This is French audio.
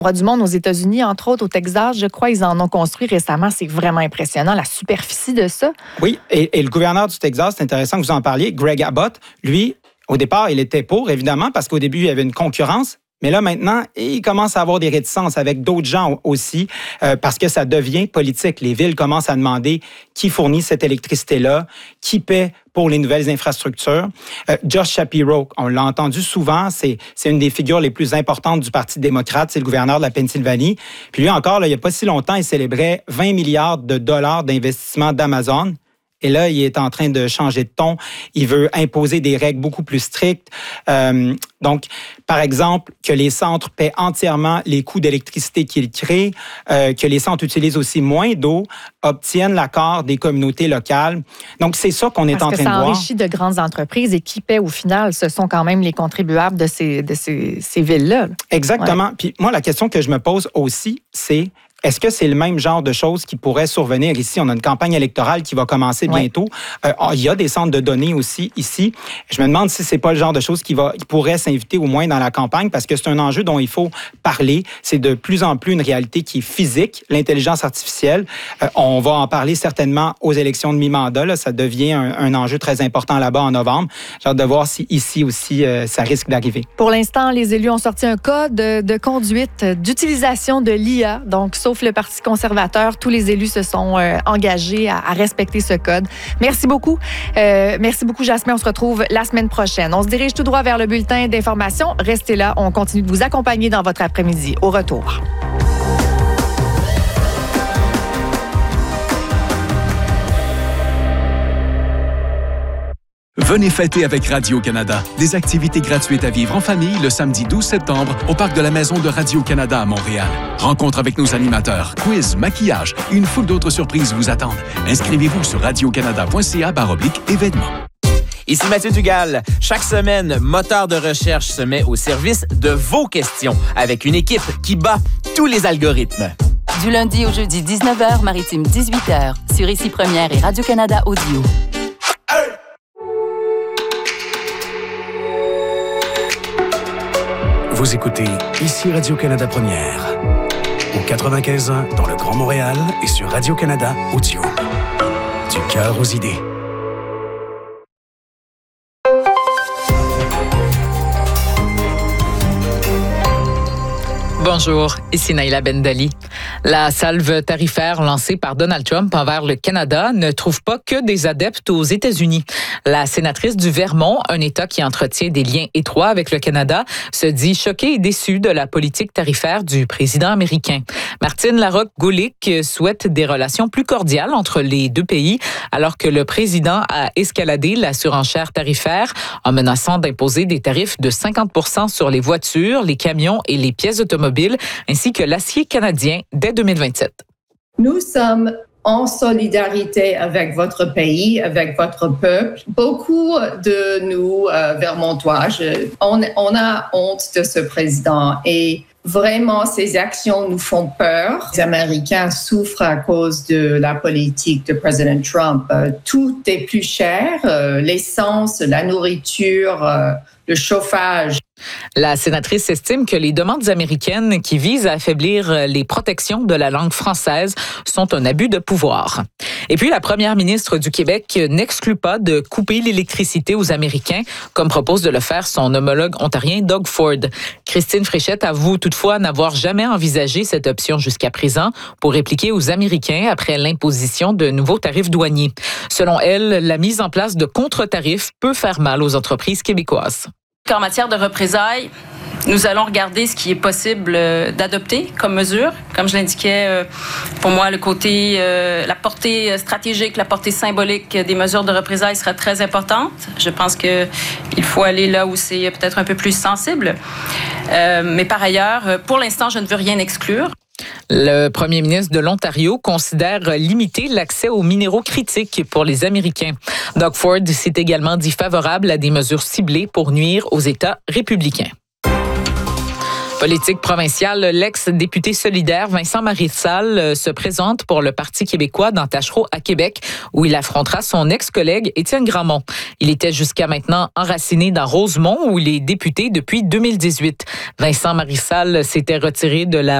Roi du monde aux États-Unis, entre autres au Texas, je crois, ils en ont construit récemment. C'est vraiment impressionnant, la superficie de ça. Oui, et le gouverneur du Texas, c'est intéressant que vous en parliez, Greg Abbott, lui, au départ, il était pour, évidemment, parce qu'au début, il y avait une concurrence. Mais là, maintenant, il commence à avoir des réticences avec d'autres gens aussi parce que ça devient politique. Les villes commencent à demander qui fournit cette électricité-là, qui paie pour les nouvelles infrastructures. Josh Shapiro, on l'a entendu souvent, c'est une des figures les plus importantes du Parti démocrate, c'est le gouverneur de la Pennsylvanie. Puis lui encore, là, il n'y a pas si longtemps, il célébrait 20 milliards de dollars d'investissement d'Amazon. Et là, il est en train de changer de ton. Il veut imposer des règles beaucoup plus strictes. Donc, par exemple, que les centres paient entièrement les coûts d'électricité qu'ils créent, que les centres utilisent aussi moins d'eau, obtiennent l'accord des communautés locales. Donc, c'est ça qu'on est en train de voir. Parce que ça enrichit de grandes entreprises et qui paient au final, ce sont quand même les contribuables de ces villes-là. Exactement. Ouais. Puis moi, la question que je me pose aussi, c'est est-ce que c'est le même genre de choses qui pourrait survenir ici? On a une campagne électorale qui va commencer bientôt. Il y a des centres de données aussi ici. Je me demande si c'est pas le genre de choses qui pourrait s'inviter au moins dans la campagne parce que c'est un enjeu dont il faut parler. C'est de plus en plus une réalité qui est physique, l'intelligence artificielle. On va en parler certainement aux élections de mi-mandat. Là. Ça devient un enjeu très important là-bas en novembre. J'ai hâte de voir si ici aussi, ça risque d'arriver. Pour l'instant, les élus ont sorti un code de conduite d'utilisation de l'IA. Donc, sauf le Parti conservateur, tous les élus se sont engagés à respecter ce code. Merci beaucoup. Merci beaucoup, Jasmin. On se retrouve la semaine prochaine. On se dirige tout droit vers le bulletin d'information. Restez là. On continue de vous accompagner dans votre après-midi. Au retour. Venez fêter avec Radio-Canada. Des activités gratuites à vivre en famille le samedi 12 septembre au parc de la Maison de Radio-Canada à Montréal. Rencontre avec nos animateurs, quiz, maquillage et une foule d'autres surprises vous attendent. Inscrivez-vous sur radiocanada.ca/événements. Ici Mathieu Dugal. Chaque semaine, Moteur de recherche se met au service de vos questions avec une équipe qui bat tous les algorithmes. Du lundi au jeudi, 19h, Maritime 18h, sur Ici Première et Radio-Canada Audio. Vous écoutez Ici Radio-Canada Première, au 95.1 dans le Grand Montréal et sur Radio-Canada Audio. Du cœur aux idées. Bonjour, ici Naïla Bendali. La salve tarifaire lancée par Donald Trump envers le Canada ne trouve pas que des adeptes aux États-Unis. La sénatrice du Vermont, un État qui entretient des liens étroits avec le Canada, se dit choquée et déçue de la politique tarifaire du président américain. Martine Larocque-Goulick souhaite des relations plus cordiales entre les deux pays, alors que le président a escaladé la surenchère tarifaire en menaçant d'imposer des tarifs de 50% sur les voitures, les camions et les pièces automobiles, ainsi que l'acier canadien dès 2027. Nous sommes en solidarité avec votre pays, avec votre peuple. Beaucoup de nous, Vermontois, on a honte de ce président et vraiment, ces actions nous font peur. Les Américains souffrent à cause de la politique de président Trump. Tout est plus cher, l'essence, la nourriture, le chauffage. La sénatrice estime que les demandes américaines qui visent à affaiblir les protections de la langue française sont un abus de pouvoir. Et puis, la première ministre du Québec n'exclut pas de couper l'électricité aux Américains, comme propose de le faire son homologue ontarien Doug Ford. Christine Fréchette avoue toutefois n'avoir jamais envisagé cette option jusqu'à présent pour répliquer aux Américains après l'imposition de nouveaux tarifs douaniers. Selon elle, la mise en place de contre-tarifs peut faire mal aux entreprises québécoises. En matière de représailles, nous allons regarder ce qui est possible d'adopter comme mesure. Comme je l'indiquais, pour moi, le côté, la portée stratégique, la portée symbolique des mesures de représailles sera très importante. Je pense qu'il faut aller là où c'est peut-être un peu plus sensible. Mais par ailleurs, pour l'instant, je ne veux rien exclure. Le premier ministre de l'Ontario considère limiter l'accès aux minéraux critiques pour les Américains. Doug Ford s'est également dit favorable à des mesures ciblées pour nuire aux États républicains. Politique provinciale, l'ex-député solidaire Vincent Marissal se présente pour le Parti québécois dans Tachereau à Québec, où il affrontera son ex-collègue Étienne Grandmont. Il était jusqu'à maintenant enraciné dans Rosemont, où il est député depuis 2018. Vincent Marissal s'était retiré de la